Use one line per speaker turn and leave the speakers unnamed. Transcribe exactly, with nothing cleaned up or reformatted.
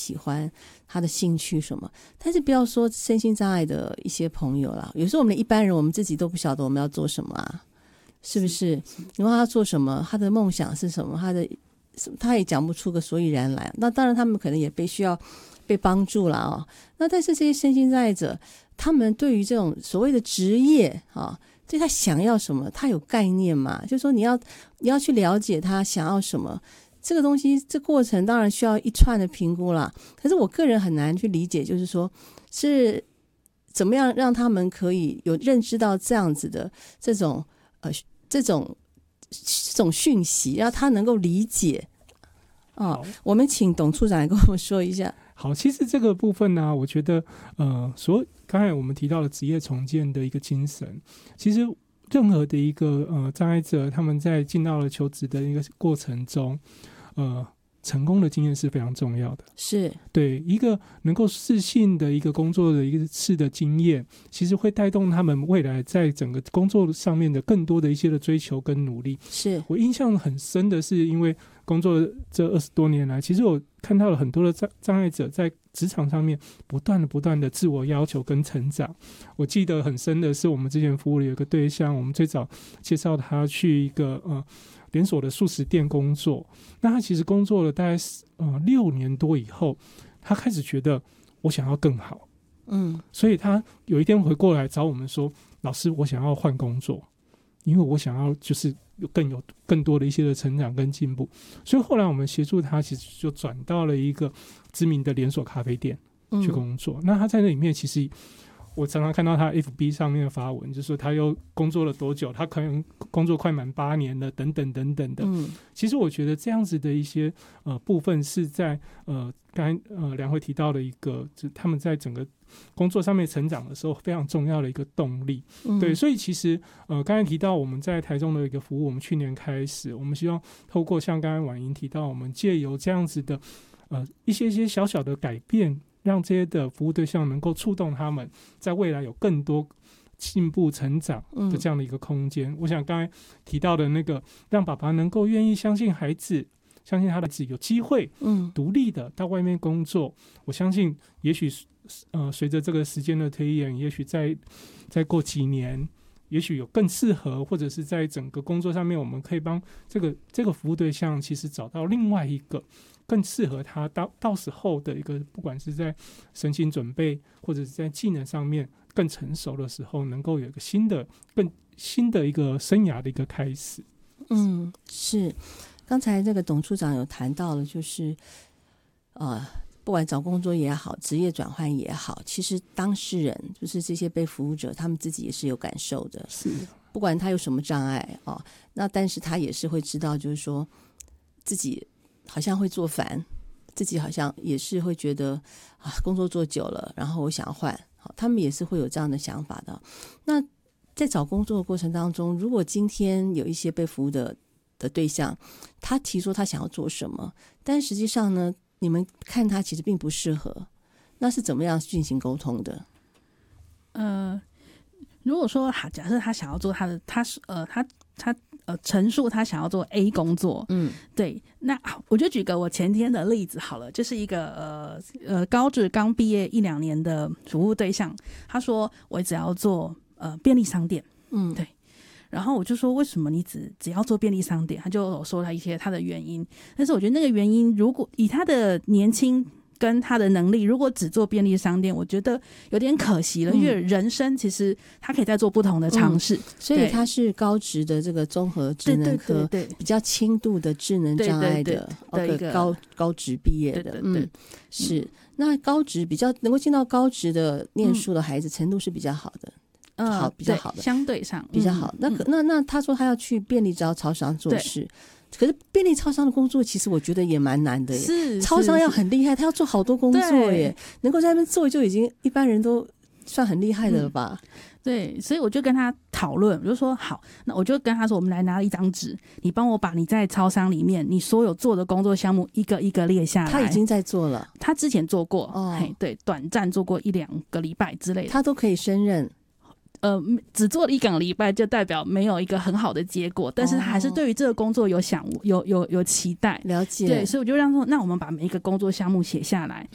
喜欢，他的兴趣什么。但是不要说身心障碍的一些朋友啦，有时候我们一般人我们自己都不晓得我们要做什么啊，是不是？你问他做什么，他的梦想是什么，他的他也讲不出个所以然来。那当然他们可能也被需要被帮助了哦。那但是这些身心障碍者，他们对于这种所谓的职业啊，对他想要什么，他有概念嘛？就是说你要你要去了解他想要什么，这个东西这过程当然需要一串的评估啦。可是我个人很难去理解，就是说是怎么样让他们可以有认知到这样子的这种呃这种这种讯息，让他能够理解。哦，我们请董处长来跟我们说一下。
好，其实这个部分呢、啊，我觉得呃，所刚才我们提到了职业重建的一个精神，其实任何的一个呃障碍者，他们在进到了求职的一个过程中，呃，成功的经验是非常重要的。
是
对一个能够适性的一个工作的一个次的经验，其实会带动他们未来在整个工作上面的更多的一些的追求跟努力。
是
我印象很深的是，因为工作这二十多年来，其实我看到了很多的障障碍者在职场上面不断的不断的自我要求跟成长。我记得很深的是，我们之前服务的有一个对象，我们最早介绍他去一个呃连锁的素食店工作。那他其实工作了大概呃六年多以后，他开始觉得我想要更好，
嗯，
所以他有一天回过来找我们说：“老师，我想要换工作，因为我想要就是有更有更多的一些的成长跟进步。”所以后来我们协助他，其实就转到了一个知名的连锁咖啡店去工作。嗯、那他在那里面，其实我常常看到他 F B 上面的发文，就是说他又工作了多久，他可能工作快满八年了，等等等等的。嗯，其实我觉得这样子的一些呃部分是在呃刚才呃梁慧提到的一个，就他们在整个工作上面成长的时候非常重要的一个动力。嗯、对，所以其实呃刚才提到我们在台中的一个服务，我们去年开始，我们希望透过像刚才婉莹提到，我们借由这样子的呃一些些小小的改变，让这些的服务对象能够触动他们在未来有更多进步成长的这样的一个空间。嗯、我想刚才提到的那个让爸爸能够愿意相信孩子，相信他的孩子有机会独立的到外面工作。嗯、我相信也许呃随着这个时间的推演，也许再再过几年，也许有更适合，或者是在整个工作上面，我们可以帮这个这个服务对象其实找到另外一个更适合他到到时候的一个，不管是在身心准备或者是在技能上面更成熟的时候，能够有一个新的更新的一个生涯的一个开始。
嗯，是。刚才这个董处长有谈到了，就是呃，不管找工作也好，职业转换也好，其实当事人就是这些被服务者，他们自己也是有感受的。
是，
不管他有什么障碍哦，那但是他也是会知道，就是说自己好像会做烦，自己好像也是会觉得啊，工作做久了，然后我想要换，好，他们也是会有这样的想法的。那在找工作的过程当中，如果今天有一些被服务的的对象，他提出他想要做什么，但实际上呢，你们看他其实并不适合，那是怎么样进行沟通的？
呃，如果说假设他想要做他的，他是呃，他他呃，陈述他想要做 A 工作，嗯，对，那我就举个我前天的例子好了，就是一个呃呃高职刚毕业一两年的服务对象，他说我只要做呃便利商店，嗯，对。然后我就说，为什么你只只要做便利商店？他就有说他一些他的原因，但是我觉得那个原因，如果以他的年轻跟他的能力，如果只做便利商店，我觉得有点可惜了，嗯、因为人生其实他可以再做不同的尝试、嗯，
所以他是高职的这个综合智能科，对对对，比较轻度的智能障碍的
的一个
高高职毕业的，对对对，嗯，是、嗯、那高职比较能够进到高职的念书的孩子，程度是比较好的。
嗯，
好，比较好的，
相对上
比较好。
嗯、
那那那他说他要去便利超超商做事，可是便利超商的工作其实我觉得也蛮难的耶。
是，
超商要很厉害，他要做好多工作耶，能够在那边做就已经一般人都算很厉害的了吧？嗯、
对，所以我就跟他讨论，我就说好，那我就跟他说，我们来拿一张纸，你帮我把你在超商里面你所有做的工作项目一个一个列下来。
他已经在做了，
他之前做过，哦，嘿，对，短暂做过一两个礼拜之类的，
他都可以胜任。
呃，只做了一个礼拜，就代表没有一个很好的结果，但是他还是对于这个工作有想有有有期待，
了解。
对，所以我就让说，那我们把每一个工作项目写下来，